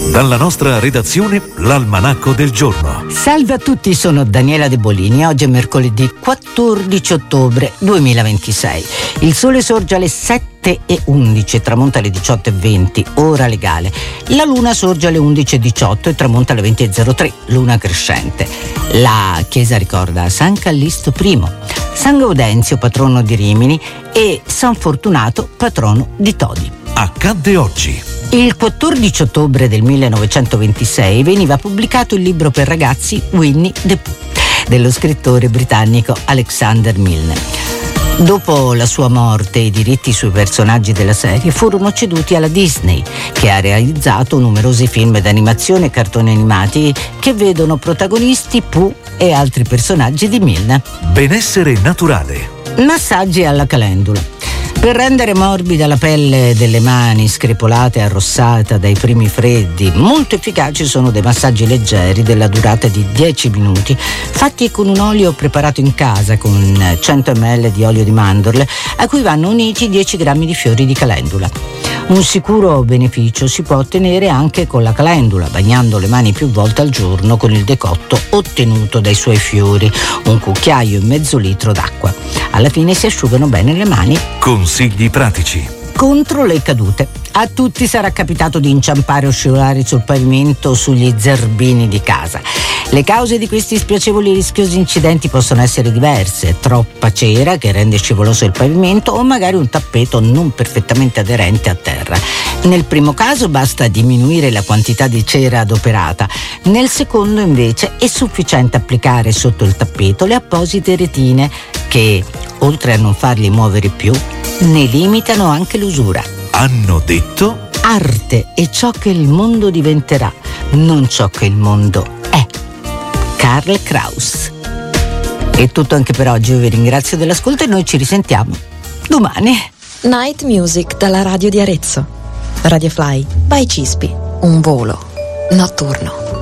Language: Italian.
Dalla nostra redazione, l'Almanacco del giorno. Salve a tutti, sono Daniela De Bolini. Oggi è mercoledì 14 ottobre 2026. Il sole sorge alle 7:11 e tramonta alle 18:20, ora legale. La luna sorge alle 11:18 e tramonta alle 20:03, luna crescente. La chiesa ricorda San Callisto I, San Gaudenzio, patrono di Rimini, e San Fortunato, patrono di Todi. Accadde oggi. Il 14 ottobre del 1926 veniva pubblicato il libro per ragazzi Winnie the Pooh dello scrittore britannico Alexander Milne. Dopo la sua morte, i diritti sui personaggi della serie furono ceduti alla Disney, che ha realizzato numerosi film d'animazione e cartoni animati che vedono protagonisti Pooh e altri personaggi di Milne. Benessere naturale. Massaggi alla calendula. Per rendere morbida la pelle delle mani screpolate e arrossata dai primi freddi, molto efficaci sono dei massaggi leggeri della durata di 10 minuti, fatti con un olio preparato in casa con 100 ml di olio di mandorle, a cui vanno uniti 10 grammi di fiori di calendula. Un sicuro beneficio si può ottenere anche con la calendula, bagnando le mani più volte al giorno con il decotto ottenuto dai suoi fiori, un cucchiaio e mezzo litro d'acqua. Alla fine si asciugano bene le mani. Consigli pratici. Contro le cadute. A tutti sarà capitato di inciampare o scivolare sul pavimento o sugli zerbini di casa. Le cause di questi spiacevoli e rischiosi incidenti possono essere diverse: troppa cera che rende scivoloso il pavimento o magari un tappeto non perfettamente aderente a terra. Nel primo caso basta diminuire la quantità di cera adoperata, nel secondo invece è sufficiente applicare sotto il tappeto le apposite retine che, oltre a non farli muovere più, ne limitano anche l'usura. Hanno detto? Arte è ciò che il mondo diventerà, non ciò che il mondo è. Karl Kraus. È tutto anche per oggi, io vi ringrazio dell'ascolto e noi ci risentiamo domani. Night Music dalla radio di Arezzo. Radio Fly by Cispi, un volo notturno.